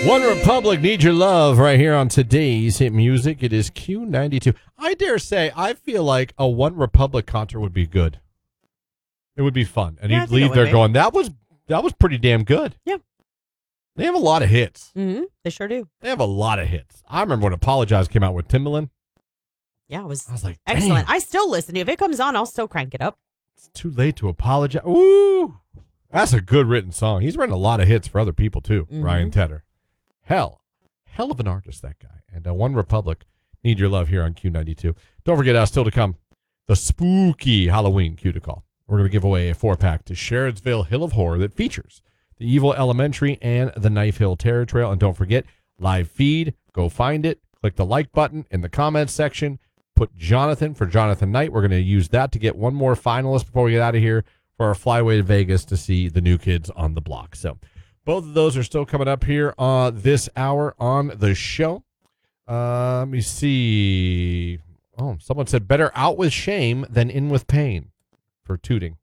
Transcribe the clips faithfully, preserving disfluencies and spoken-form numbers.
One Republic, Need Your Love, right here on today's hit music. It is Q ninety-two. I dare say, I feel like a One Republic concert would be good. It would be fun. And Yeah, I you'd think it leave would there be. going, that was that was pretty damn good. Yeah. They have a lot of hits. Mm-hmm. They sure do. They have a lot of hits. I remember when Apologize came out with Timbaland. Yeah, it was, I was like, excellent. damn, I still listen to it. If it comes on, I'll still crank it up. it's too late to apologize. Ooh. That's a good written song. He's written a lot of hits for other people, too, Mhm. Ryan Tedder. Hell. Hell of an artist, that guy. And uh, One Republic, Need Your Love here on Q ninety-two. Don't forget, uh, still to come, the spooky Halloween Q to call. We're going to give away a four-pack to Sherrodsville Hill of Horror that features the Evil Elementary and the Knife Hill Terror Trail. And don't forget, live feed. Go find it. Click the like button in the comments section. Put Jonathan for Jonathan Knight. We're going to use that to get one more finalist before we get out of here for our flyway to Vegas to see the New Kids on the Block. So both of those are still coming up here uh, this hour on the show. Uh, let me see. Oh, someone said better out with shame than in with pain for tooting.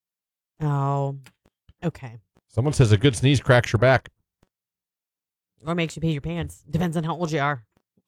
Oh, okay. Someone says a good sneeze cracks your back. Or makes you pee your pants. Depends on how old you are.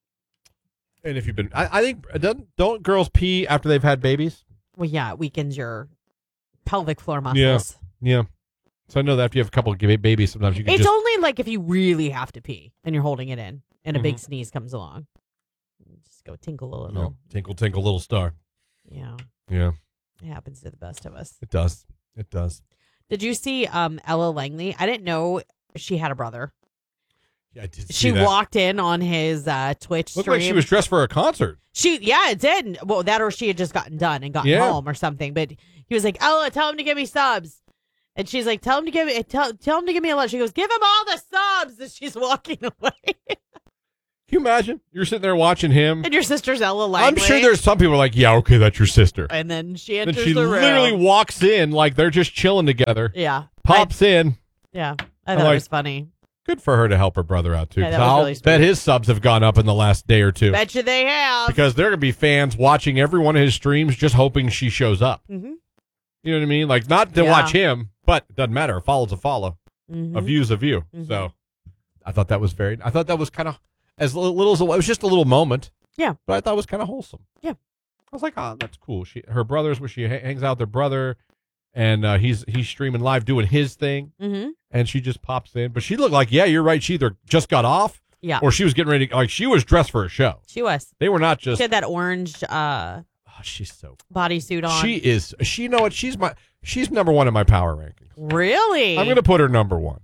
And if you've been, I, I think, don't, don't girls pee after they've had babies? Well, yeah, it weakens your pelvic floor muscles. Yeah. So I know that if you have a couple of ba- babies, sometimes you can It's just. only like if you really have to pee and you're holding it in and a big Mhm. sneeze comes along. Just go tinkle a you little. know, tinkle, tinkle, little star. Yeah. Yeah, It happens to the best of us. it does. It does. Did you see um, Ella Langley? I didn't know she had a brother. Yeah, I did see She that. walked in on his uh, Twitch Looked stream. like she was dressed for a concert. She, yeah, it did. Well, that or she had just gotten done and gotten Yeah. home or something. But he was like, Ella, tell him to give me subs. And she's like, tell him to give me, tell, tell him to give me a lot. She goes, give him all the subs. And she's walking away. Can you imagine? You're sitting there watching him. And your sister's Ella Langley. I'm sure there's some people are like, yeah, okay, that's your sister. And then she And enters she the room. literally walks in like they're just chilling together. Yeah. Pops in. Yeah. I I'm thought like, it was funny. Good for her to help her brother out, too. Yeah, that 'Cause was I'll really sweet. bet his subs have gone up in the last day or two. Bet you they have. Because there are going to be fans watching every one of his streams just hoping she shows up. Mm-hmm. You know what I mean? Like, not to Yeah. watch him, but it doesn't matter. A follow's a follow. Mm-hmm. A view's a view. Mhm. So I thought that was very, I thought that was kind of, as little, little as it was just a little moment. Yeah. But I thought it was kind of wholesome. Yeah. I was like, oh, that's cool. She, her brother's where she ha- hangs out with her brother, and uh, he's he's streaming live doing his thing, Mm-hmm. and she just pops in. But she looked like, yeah, you're right. She either just got off, Yeah. or she was getting ready. Like, she was dressed for a show. She was. They were not She just. had that orange uh, Oh, she's so. bodysuit on. She is. She, you know what? She's my. She's number one in my power rankings. Really? I'm gonna put her number one.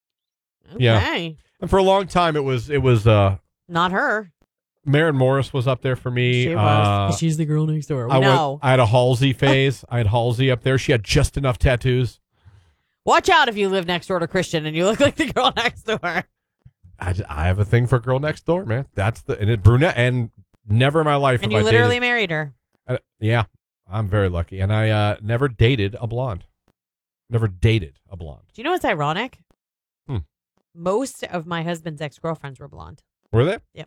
Okay. yeah. And for a long time, it was it was. uh Not her. Maren Morris was up there for me. She Uh, was. She's the girl next door. We I went- know. I had a Halsey phase. I had Halsey up there. She had just enough tattoos. Watch out if you live next door to Christian and you look like the girl next door. I, I have a thing for girl next door, man. That's the and it brunette and never in my life. And have you I literally dated, married her. uh, yeah, I'm very lucky, and I uh, never dated a blonde. Never dated a blonde. Do you know what's ironic? Hmm. Most of my husband's ex-girlfriends were blonde. Were they? Yep.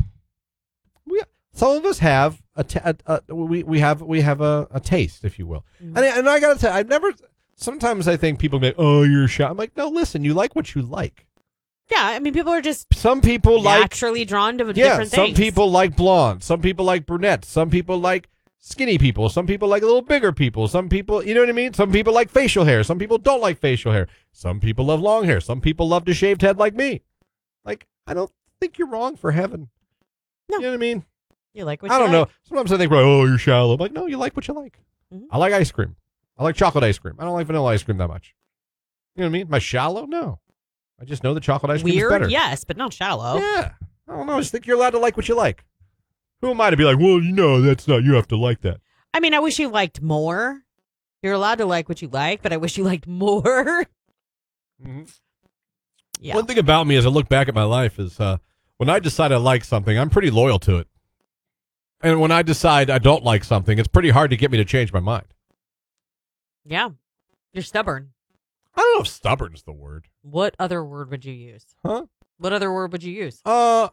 We some of us have a, ta- a, a we we have we have a, a taste, if you will. Mhm. And I, and I gotta say, I've never. Sometimes I think people go, "Oh, you're shy." I'm like, no, listen, you like what you like. Yeah, I mean, people are just Some people like naturally drawn to yeah. different Some things. people like blonde. Some people like brunettes. Some people like skinny people. Some people like a little bigger people. Some people, you know what I mean? Some people like facial hair. Some people don't like facial hair. Some people love long hair. Some people love the shaved head like me. Like, I don't think you're wrong for heaven. No. You know what I mean? You like what I you don't like. know. Sometimes I think, well, oh, you're shallow. I'm like, no, you like what you like. Mhm. I like ice cream. I like chocolate ice cream. I don't like vanilla ice cream that much. You know what I mean? Am I shallow? No. I just know the chocolate ice cream is Weird, better. yes, but not shallow. Yeah. I don't know. I just think you're allowed to like what you like. Who am I to be like, well, you know, that's not, you have to like that. I mean, I wish you liked more. You're allowed to like what you like, but I wish you liked more. Mm-hmm. Yeah. One thing about me as I look back at my life is uh, when I decide I like something, I'm pretty loyal to it. And when I decide I don't like something, it's pretty hard to get me to change my mind. Yeah. You're stubborn. I don't know if stubborn's the word. What other word would you use? Huh? What other word would you use? Uh,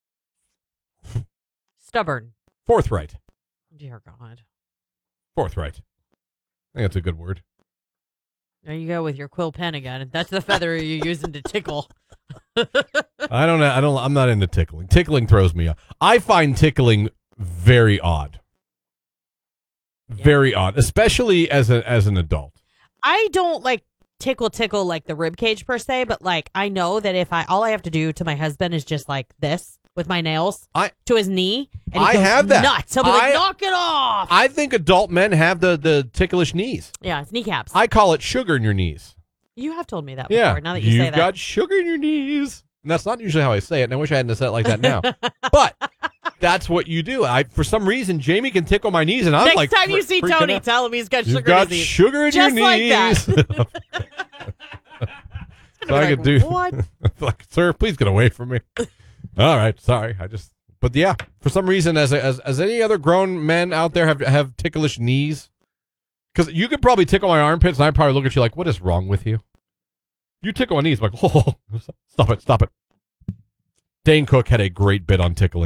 Stubborn. forthright. Dear God. Forthright. I think that's a good word. There you go with your quill pen again. That's the feather you're using to tickle. I I don't know. I don't. I'm not into tickling. Tickling throws me off. I find tickling very odd. Very odd, especially as a as an adult. I don't like tickle tickle like the rib cage per se, but like I know that if I all I have to do to my husband is just like this with my nails I to his knee, and he I goes have that. nuts. He'll be I- like, knock it off. I think adult men have the the ticklish knees. Yeah, it's kneecaps. I call it sugar in your knees. you have told me that Yeah, before. Now that you you've say that, got sugar in your knees. And that's not usually how I say it, and I wish I hadn't said it like that now. But that's what you do. I for some reason Jamie can tickle my knees, and I'm next like, time you fr- see freaking Tony, out. tell him he's got You've sugar got disease. sugar in Just your like knees. that. So I Like, could do what? like, sir, please get away from me. All right, sorry. I just, but yeah, for some reason, as a, as as any other grown men out there have have ticklish knees, because you could probably tickle my armpits, and I'd probably look at you like, what is wrong with you? You tickle my knees, I'm like, oh, stop it, stop it. Dane Cook had a great bit on tickling.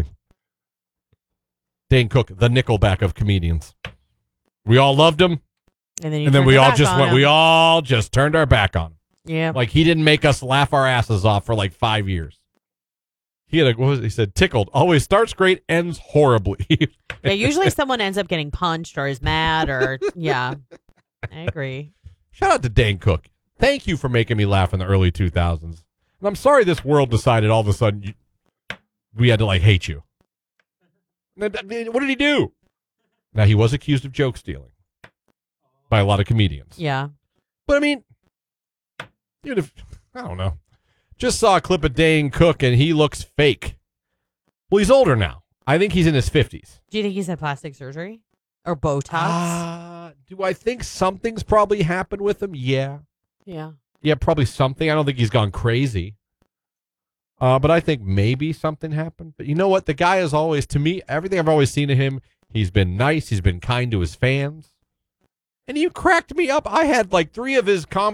Dane Cook, the Nickelback of comedians. We all loved him, And then, you and then turn we your all back just on went. him. We all just turned our back on him. yeah. Like he didn't make us laugh our asses off for like five years. He had a, what was it? He said tickled always starts great, ends horribly. Yeah, usually someone ends up getting punched or is mad or yeah. I agree. Shout out to Dane Cook. Thank you for making me laugh in the early two thousands. And I'm sorry this world decided all of a sudden you, we had to like hate you. What did he do? Now he was accused of joke stealing by a lot of comedians. Yeah. But I mean, even if I don't know, just saw a clip of Dane Cook and he looks fake. Well, he's older now. I think he's in his fifties. Do you think he's had plastic surgery or Botox? Uh, do I think something's probably happened with him? Yeah. yeah. Yeah, probably something. I don't think he's gone crazy. Uh, but I think maybe something happened. But you know what? The guy is always, to me, everything I've always seen of him, he's been nice. He's been kind to his fans. And you cracked me up. I had like three of his comedy